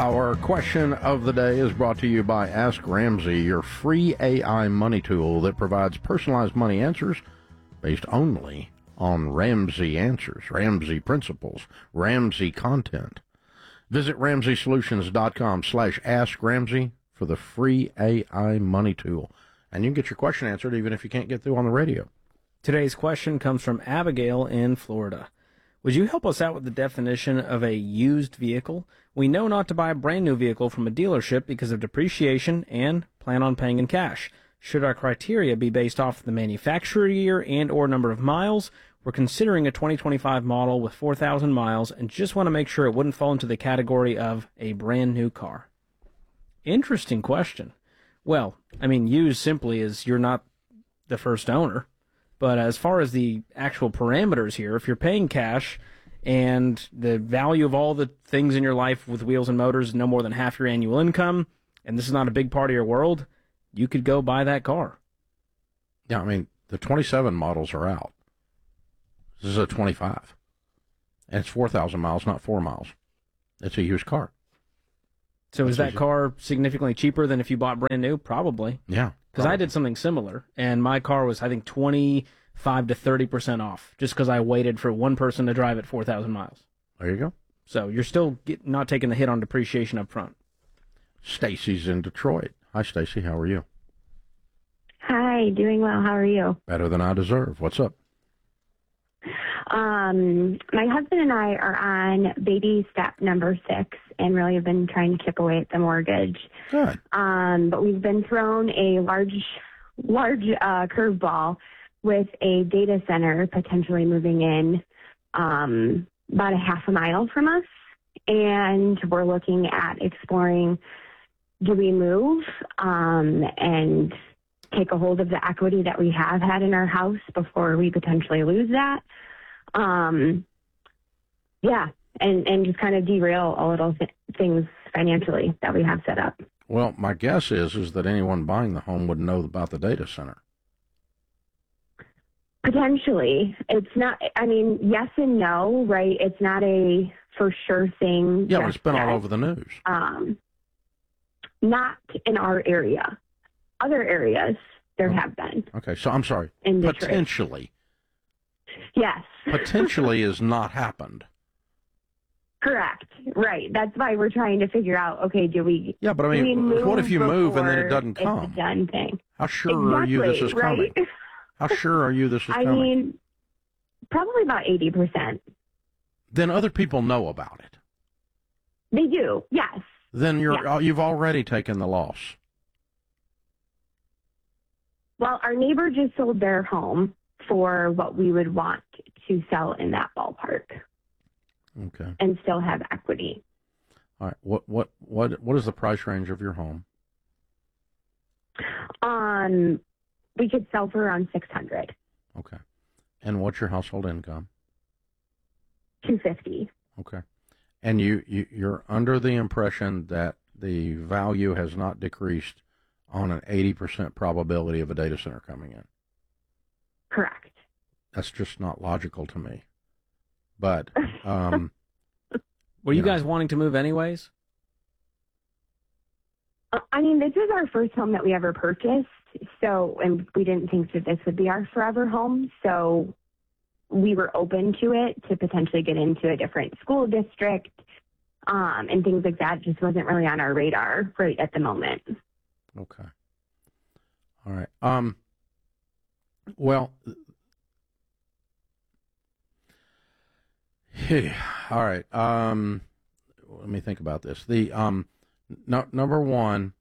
Our question of the day is brought to you by Ask Ramsey, your free AI money tool that provides personalized money answers based only on Ramsey answers, Ramsey principles, Ramsey content. Visit RamseySolutions.com/AskRamsey for the free AI money tool. And you can get your question answered even if you can't get through on the radio. Today's question comes from Abigail in Florida. Would you help us out with the definition of a used vehicle? We know not to buy a brand new vehicle from a dealership because of depreciation and plan on paying in cash. Should our criteria be based off the manufacturer year and or number of miles? We're considering a 2025 model with 4,000 miles and just want to make sure it wouldn't fall into the category of a brand new car. Interesting question. Well, I mean, used simply is you're not the first owner. But as far as the actual parameters here, if you're paying cash and the value of all the things in your life with wheels and motors is no more than half your annual income, and this is not a big part of your world, you could go buy that car. Yeah, I mean, the 27 models are out. This is a 25. And it's 4,000 miles, not 4 miles. It's a used car. So is that car significantly cheaper than if you bought brand new? Probably. Yeah. Because I did something similar, and my car was, I think, 25 to 30% off, just because I waited for one person to drive it 4,000 miles. There you go. So you're still not taking the hit on depreciation up front. Stacy's in Detroit. Hi, Stacy. How are you? Hi, doing well. How are you? Better than I deserve. What's up? My husband and I are on baby step number 6 and really have been trying to chip away at the mortgage. Good. But we've been thrown a large curveball with a data center potentially moving in about a half a mile from us. And we're looking at exploring, do we move and take a hold of the equity that we have had in our house before we potentially lose that? And just kind of derail a little things financially that we have set up. Well, my guess is that anyone buying the home would know about the data center. Potentially. It's not, I mean, yes and no, right? It's not a for sure thing. Yeah, but it's been all over the news. Not in our area. Other areas, there have been. Okay, so I'm sorry. In Detroit. Potentially. Yes. Potentially has not happened. Correct. Right. That's why we're trying to figure out, okay, do we... Yeah, but I mean, what if you move and then it doesn't come? It's a done thing. How sure are you this is coming? Right? How sure are you this is coming? I mean, probably about 80%. Then other people know about it. They do, yes. Then you've already taken the loss. Well, our neighbor just sold their home for what we would want to sell in that ballpark. Okay. And still have equity. All right. What is the price range of your home? We could sell for around $600. Okay. And what's your household income? $250. Okay. And you're under the impression that the value has not decreased on an 80% probability of a data center coming in. Correct. That's just not logical to me. But were you guys wanting to move anyways? I mean, this is our first home that we ever purchased, and we didn't think that this would be our forever home, so we were open to it to potentially get into a different school district and things like that. It just wasn't really on our radar right at the moment. Okay. All right. Well, all right. Let me think about this. The number one,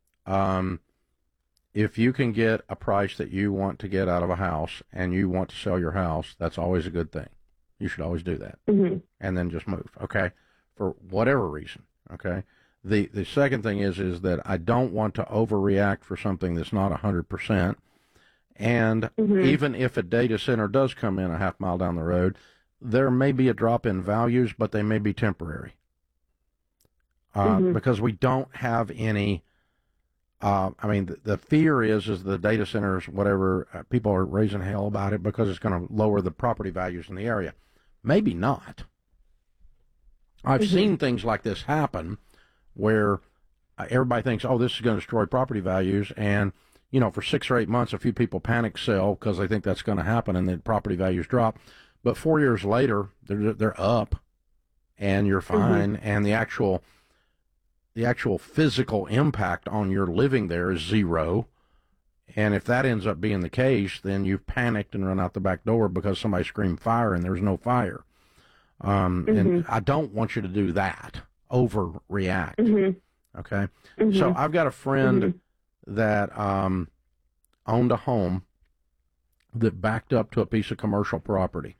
if you can get a price that you want to get out of a house and you want to sell your house, that's always a good thing. You should always do that. Mm-hmm. And then just move, okay, for whatever reason, okay? The second thing is that I don't want to overreact for something that's not 100%. And even if a data center does come in a half mile down the road, there may be a drop in values, but they may be temporary. Because we don't have any, I mean, the fear is the data centers, whatever, people are raising hell about it because it's going to lower the property values in the area. Maybe not. I've seen things like this happen where everybody thinks, oh, this is going to destroy property values, and for 6 or 8 months, a few people panic sell because they think that's going to happen, and then property values drop. But 4 years later, they're up, and you're fine, and the actual physical impact on your living there is zero. And if that ends up being the case, then you've panicked and run out the back door because somebody screamed fire and there's no fire. And I don't want you to do that, overreact. Okay? So I've got a friend that owned a home that backed up to a piece of commercial property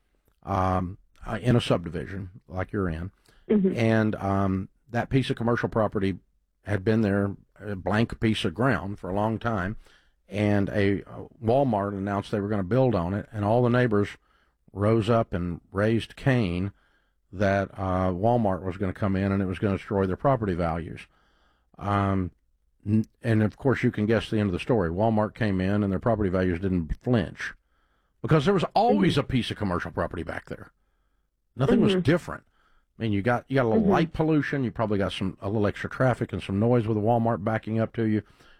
in a subdivision like you're in. And that piece of commercial property had been there, a blank piece of ground for a long time, and a Walmart announced they were going to build on it, and all the neighbors rose up and raised Cain that Walmart was going to come in and it was going to destroy their property values. And of course, you can guess the end of the story. Walmart came in and their property values didn't flinch because there was always a piece of commercial property back there. Nothing was different. I mean, you got a little light pollution. You probably got a little extra traffic and some noise with a Walmart backing up to you.